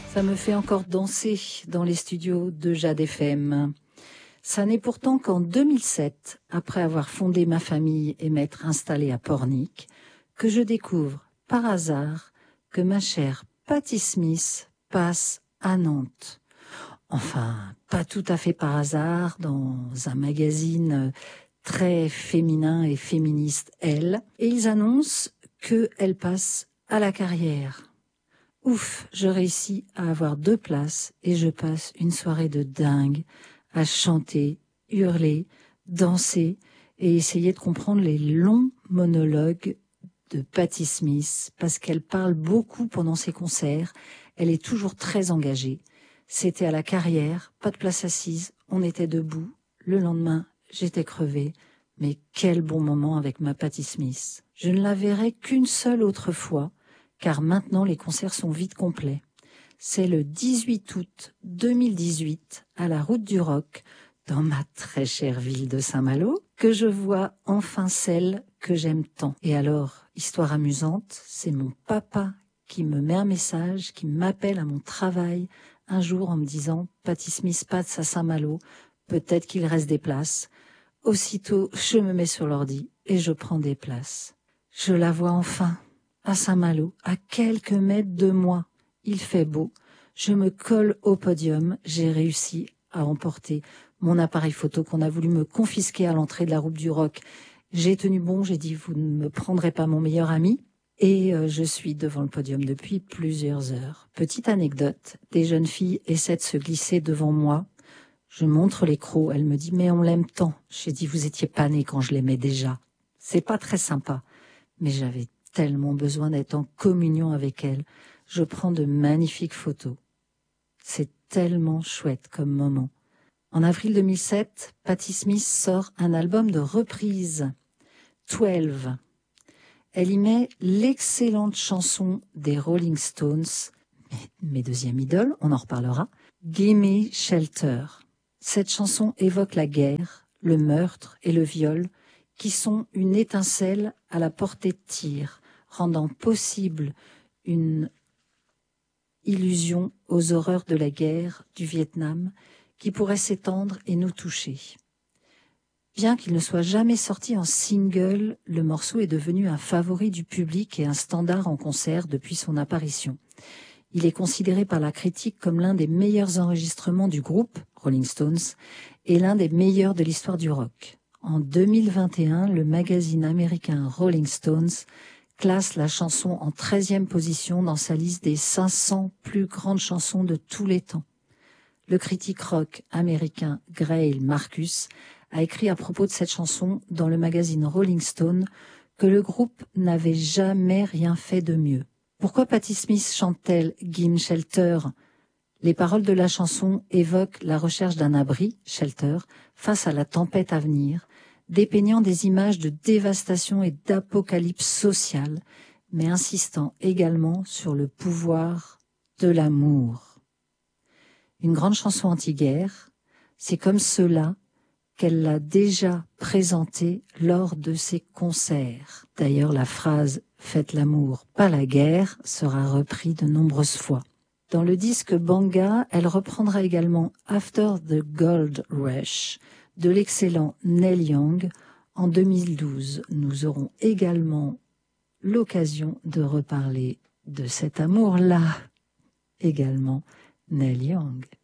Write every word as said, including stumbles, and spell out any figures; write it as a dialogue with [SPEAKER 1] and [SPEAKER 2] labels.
[SPEAKER 1] Ça me fait encore danser dans les studios de Jade F M. Ça n'est pourtant qu'en deux mille sept, après avoir fondé ma famille et m'être installée à Pornic, que je découvre, par hasard, que ma chère Patti Smith passe à Nantes. Enfin, pas tout à fait par hasard, dans un magazine très féminin et féministe, Elle, et ils annoncent qu'elle passe à la Carrière. Ouf, je réussis à avoir deux places et je passe une soirée de dingue à chanter, hurler, danser et essayer de comprendre les longs monologues de Patti Smith parce qu'elle parle beaucoup pendant ses concerts. Elle est toujours très engagée. C'était à la Carrière, pas de place assise, on était debout. Le lendemain, j'étais crevée. Mais quel bon moment avec ma Patti Smith. Je ne la verrai qu'une seule autre fois, car maintenant les concerts sont vite complets. C'est le dix-huit août deux mille dix-huit, à la Route du Rock, dans ma très chère ville de Saint-Malo, que je vois enfin celle que j'aime tant. Et alors, histoire amusante, c'est mon papa qui me met un message, qui m'appelle à mon travail un jour en me disant « Patti Smith passe à Saint-Malo, peut-être qu'il reste des places ». Aussitôt, je me mets sur l'ordi et je prends des places. Je la vois enfin, à Saint-Malo, à quelques mètres de moi. Il fait beau. Je me colle au podium. J'ai réussi à emporter mon appareil photo qu'on a voulu me confisquer à l'entrée de la Route du Rock. J'ai tenu bon, j'ai dit, vous ne me prendrez pas mon meilleur ami. Et euh, je suis devant le podium depuis plusieurs heures. Petite anecdote, des jeunes filles essaient de se glisser devant moi. Je montre les crocs, elle me dit « mais on l'aime tant ». J'ai dit « vous étiez pas nés quand je l'aimais déjà ». C'est pas très sympa, mais j'avais tellement besoin d'être en communion avec elle. Je prends de magnifiques photos. C'est tellement chouette comme moment. En avril deux mille sept, Patti Smith sort un album de reprise, douze. Elle y met l'excellente chanson des Rolling Stones, mes deuxièmes idoles, on en reparlera, « Gimme Shelter ». Cette chanson évoque la guerre, le meurtre et le viol qui sont une étincelle à la portée de tir, rendant possible une illusion aux horreurs de la guerre du Vietnam qui pourrait s'étendre et nous toucher. Bien qu'il ne soit jamais sorti en single, le morceau est devenu un favori du public et un standard en concert depuis son apparition. Il est considéré par la critique comme l'un des meilleurs enregistrements du groupe, Rolling Stones, et l'un des meilleurs de l'histoire du rock. En deux mille vingt et un, le magazine américain Rolling Stones classe la chanson en treizième position dans sa liste des cinq cents plus grandes chansons de tous les temps. Le critique rock américain Greil Marcus a écrit à propos de cette chanson dans le magazine Rolling Stone que le groupe n'avait jamais rien fait de mieux. Pourquoi Patti Smith chante-t-elle « Gimme Shelter » ? Les paroles de la chanson évoquent la recherche d'un abri, shelter, face à la tempête à venir, dépeignant des images de dévastation et d'apocalypse sociale, mais insistant également sur le pouvoir de l'amour. Une grande chanson anti-guerre, c'est comme cela qu'elle l'a déjà présentée lors de ses concerts. D'ailleurs, la phrase « Faites l'amour, pas la guerre » sera reprise de nombreuses fois. Dans le disque Banga, elle reprendra également « After the Gold Rush » de l'excellent Neil Young. En deux mille douze, nous aurons également l'occasion de reparler de cet amour-là. Également Neil Young.